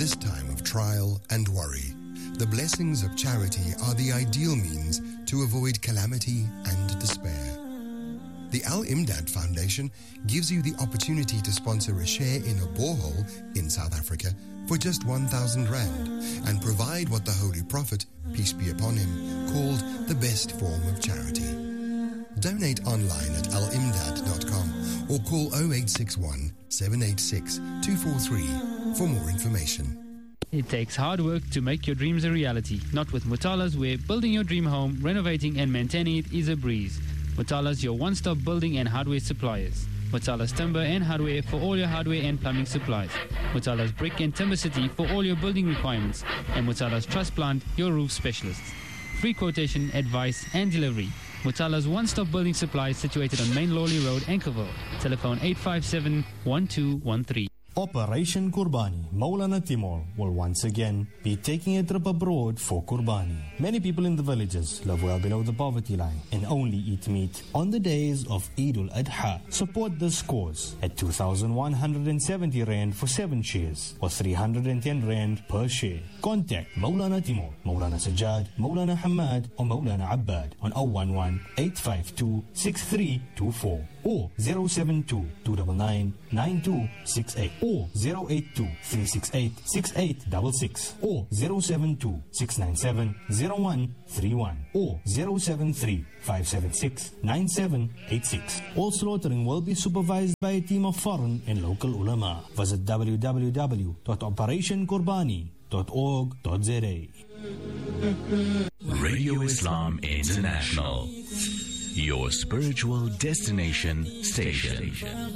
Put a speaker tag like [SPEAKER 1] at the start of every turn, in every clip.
[SPEAKER 1] this time of trial and worry, the blessings of charity are the ideal means to avoid calamity and despair. The Al-Imdad Foundation gives you the opportunity to sponsor a share in a borehole in South Africa for just 1,000 rand and provide what the Holy Prophet, peace be upon him, called the best form of charity. Donate online at alimdad.com or call 0861 786 243 for more information.
[SPEAKER 2] It takes hard work to make your dreams a reality. Not with Mutalas, where building your dream home, renovating and maintaining it is a breeze. Mutalas, your one-stop building and hardware suppliers. Mutalas Timber and Hardware for all your hardware and plumbing supplies. Mutalas Brick and Timber City for all your building requirements. And Mutalas Truss Plant, your roof specialists. Free quotation, advice and delivery. Mutalas one-stop building supplies situated on Main Lawley Road, Anchorville. Telephone 857-1213.
[SPEAKER 3] Operation Kurbani, Maulana Timur will once again be taking a trip abroad for Kurbani. Many people in the villages live well below the poverty line and only eat meat on the days of Eid al-Adha. Support this cause at 2,170 Rand for 7 shares or 310 Rand per share. Contact Maulana Timur, Maulana Sajjad, Maulana Hamad or Maulana Abbad on 011-852-6324 or 072-299-9268 or 082-368-6866 or 072-697-0131 or 073-576-9786. All slaughtering will be supervised by a team of foreign and local ulama. Visit www.operationkurbani.org.za.
[SPEAKER 4] Radio Islam International, your spiritual destination station.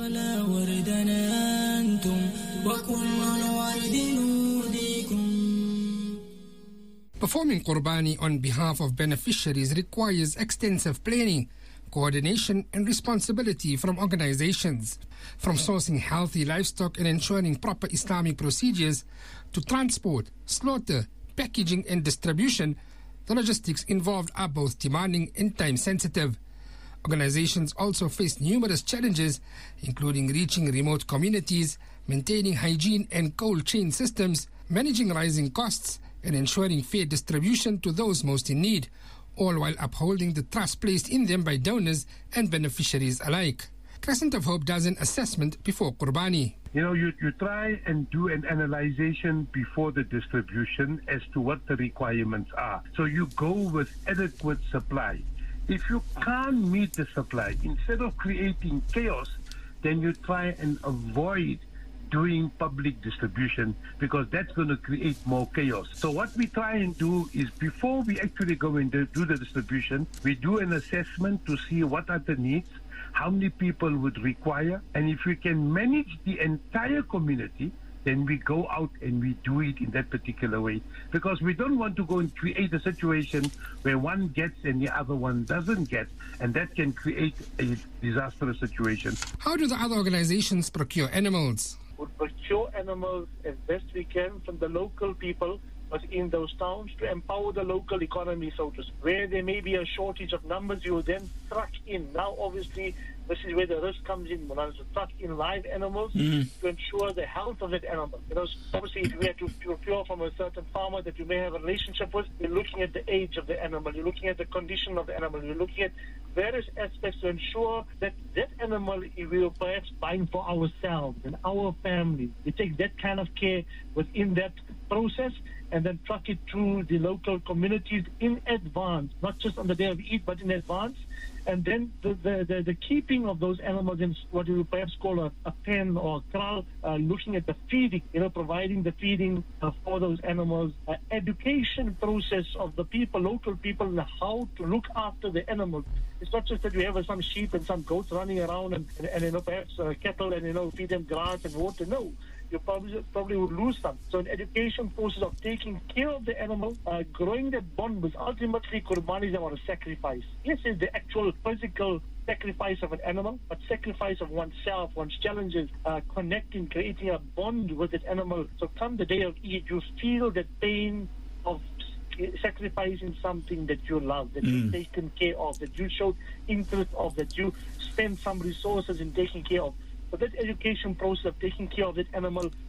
[SPEAKER 5] Performing Qurbani on behalf of beneficiaries requires extensive planning, coordination and responsibility from organizations. From sourcing healthy livestock and ensuring proper Islamic procedures to transport, slaughter, packaging and distribution, the logistics involved are both demanding and time-sensitive. Organizations also face numerous challenges, including reaching remote communities, maintaining hygiene and cold chain systems, managing rising costs, and ensuring fair distribution to those most in need, all while upholding the trust placed in them by donors and beneficiaries alike. Crescent of Hope does an assessment before Qurbani.
[SPEAKER 6] You try and do an analyzation before the distribution as to what the requirements are. So you go with adequate supply. If you can't meet the supply, instead of creating chaos, then you try and avoid doing public distribution, because that's going to create more chaos. So what we try and do is, before we actually go and do the distribution, we do an assessment to see what are the needs, how many people would require, and if we can manage the entire community, then we go out and we do it in that particular way. Because we don't want to go and create a situation where one gets and the other one doesn't get, and that can create a disastrous situation.
[SPEAKER 5] How do the other organizations procure animals?
[SPEAKER 7] We procure animals as best we can from the local people in those towns to empower the local economy, so to speak. Where there may be a shortage of numbers, you will then truck in. Now, obviously, this is where the risk comes in. To truck in live animals to ensure the health of that animal. Obviously, if we have to procure from a certain farmer that you may have a relationship with, you're looking at the age of the animal, you're looking at the condition of the animal, you're looking at various aspects to ensure that that animal we will perhaps buying for ourselves and our family. We take that kind of care within that process and then truck it through the local communities in advance, not just on the day of Eid, but in advance. And then the keeping of those animals in what we would perhaps call a pen or a kraal, looking at the feeding, providing the feeding for those animals, education process of the people, local people, and how to look after the animals. It's not just that we have some sheep and some goats running around and perhaps cattle and feed them grass and water. No. You probably would lose some. So an education process of taking care of the animal, growing that bond, because ultimately Qurbani is about a sacrifice. Yes, it's the actual physical sacrifice of an animal, but sacrifice of oneself, one's challenges, connecting, creating a bond with that animal. So come the day of Eid, you feel the pain of sacrificing something that you love, that you've taken care of, that you showed interest of, that you spend some resources in taking care of. So that education process of taking care of that animal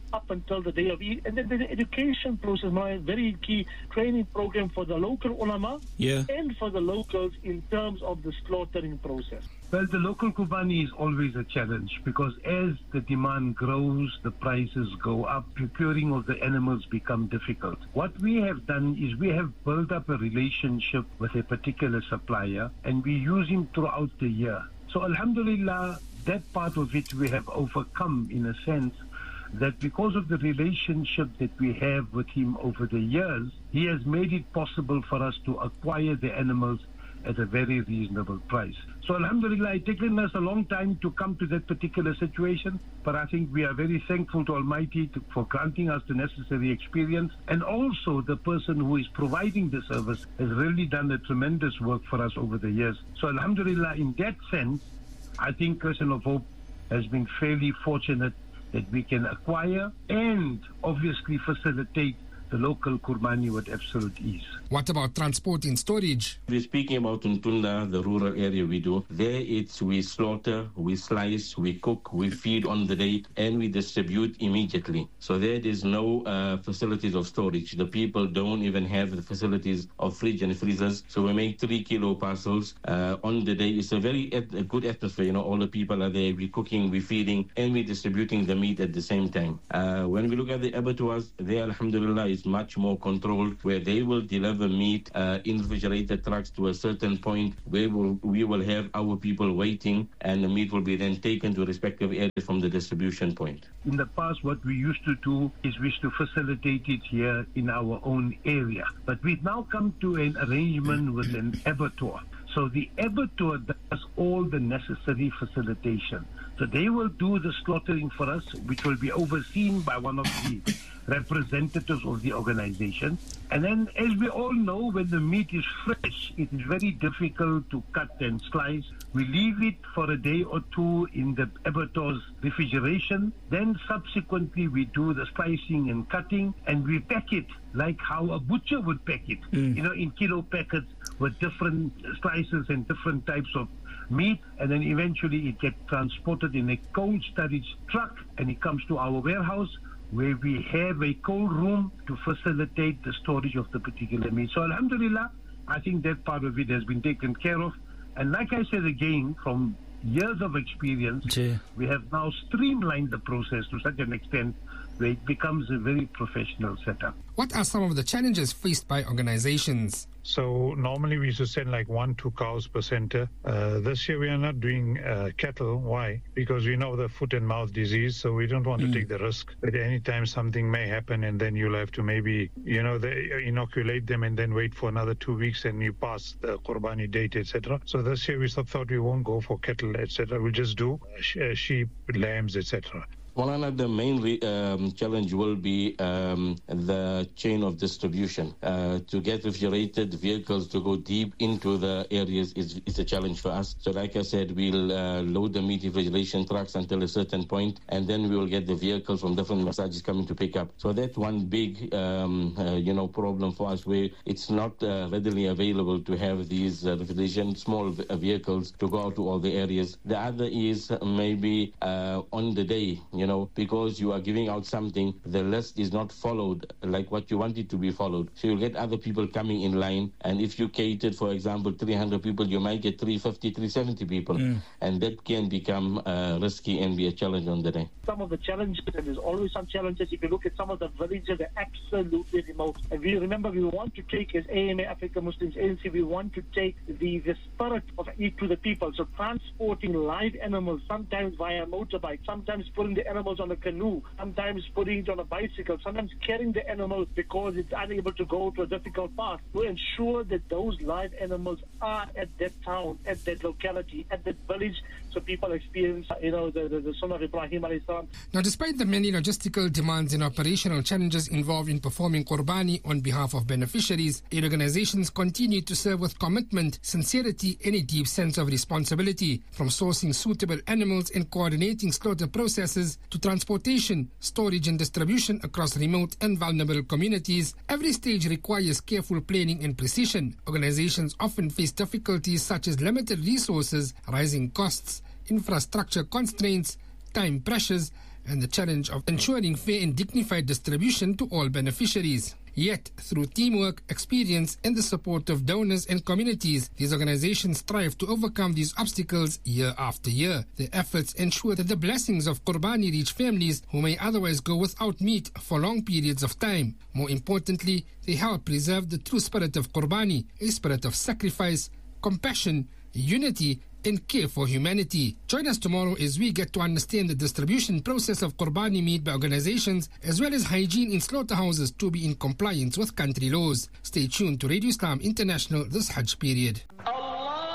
[SPEAKER 7] up until the day of Eid. And then the education process, my very key training program for the local ulama and for the locals in terms of the slaughtering process.
[SPEAKER 6] Well, the local Qurbani is always a challenge because as the demand grows, the prices go up, procuring of the animals become difficult. What we have done is we have built up a relationship with a particular supplier and we use him throughout the year. So Alhamdulillah, that part of it we have overcome in a sense that because of the relationship that we have with him over the years, he has made it possible for us to acquire the animals at a very reasonable price. So Alhamdulillah, it's taken us a long time to come to that particular situation, but I think we are very thankful to Almighty for granting us the necessary experience, and also the person who is providing the service has really done a tremendous work for us over the years. So Alhamdulillah, in that sense, I think Crescent of Hope has been fairly fortunate that we can acquire and obviously facilitate the local Qurbani with absolute ease.
[SPEAKER 5] What about transport and storage?
[SPEAKER 8] We're speaking about Untunda, the rural area we do. There we slaughter, we slice, we cook, we feed on the day, and we distribute immediately. So there's no facilities of storage. The people don't even have the facilities of fridge and freezers. So we make 3 kilo parcels on the day. It's a very good atmosphere. All the people are there. We're cooking, we're feeding, and we're distributing the meat at the same time. When we look at the abattoirs, there, alhamdulillah, is much more controlled, where they will deliver meat in refrigerated trucks to a certain point where we will have our people waiting, and the meat will be then taken to respective areas from the distribution point.
[SPEAKER 6] In the past, what we used to do is we used to facilitate it here in our own area. But we've now come to an arrangement with an abattoir. So the abattoir does all the necessary facilitation. So they will do the slaughtering for us, which will be overseen by one of the representatives of the organization. And then, as we all know, when the meat is fresh, it is very difficult to cut and slice. We leave it for a day or two in the abattoir's refrigeration. Then subsequently we do the slicing and cutting, and we pack it like how a butcher would pack it, in kilo packets with different slices and different types of meat, and then eventually it gets transported in a cold storage truck, and it comes to our warehouse, where we have a cold room to facilitate the storage of the particular meat. So alhamdulillah, I think that part of it has been taken care of. And like I said again, from years of experience, we have now streamlined the process to such an extent where it becomes a very professional setup.
[SPEAKER 5] What are some of the challenges faced by organizations?
[SPEAKER 9] So normally we used to send like 1-2 cows per center. This year we are not doing cattle. Why? Because we know the foot and mouth disease, so we don't want to take the risk that any time something may happen and then you'll have to maybe, inoculate them and then wait for another 2 weeks and you pass the Qurbani date, etc. So this year we thought we won't go for cattle, etc. We'll just do sheep, lambs, etc.
[SPEAKER 8] One of the main challenge will be the chain of distribution. To get refrigerated vehicles to go deep into the areas is a challenge for us. So like I said, we'll load the meat refrigeration trucks until a certain point, and then we will get the vehicles from different massages coming to pick up. So that's one big problem for us, where it's not readily available to have these refrigeration small vehicles to go out to all the areas. The other is maybe on the day, because you are giving out something, the list is not followed like what you want it to be followed. So you'll get other people coming in line, and if you catered, for example, 300 people, you might get 350, 370 people, and that can become risky and be a challenge on the day.
[SPEAKER 7] Some of the challenges, and there's always some challenges, if you look at some of the villages, they're absolutely remote. And we remember, we want to take, as AMA Africa Muslims ANC, we want to take the spirit of Eid to the people. So transporting live animals, sometimes via motorbike, sometimes putting the animals on a canoe, sometimes putting it on a bicycle, sometimes carrying the animals because it's unable to go to a difficult path, to ensure that those live animals are at that town, at that locality, at that village, so people experience, the son of Ibrahim alayhi salam.
[SPEAKER 5] Now, despite the many logistical demands and operational challenges involved in performing Qurbani on behalf of beneficiaries, aid organizations continue to serve with commitment, sincerity, and a deep sense of responsibility, from sourcing suitable animals and coordinating slaughter processes to transportation, storage, and distribution across remote and vulnerable communities. Every stage requires careful planning and precision. Organizations often face difficulties such as limited resources, rising costs, infrastructure constraints, time pressures, and the challenge of ensuring fair and dignified distribution to all beneficiaries. Yet, through teamwork, experience, and the support of donors and communities, these organizations strive to overcome these obstacles year after year. Their efforts ensure that the blessings of Qurbani reach families who may otherwise go without meat for long periods of time. More importantly, they help preserve the true spirit of Qurbani, a spirit of sacrifice, compassion, unity, and care for humanity. Join us tomorrow as we get to understand the distribution process of Qurbani meat by organizations, as well as hygiene in slaughterhouses to be in compliance with country laws. Stay tuned to Radio Islam International this Hajj period.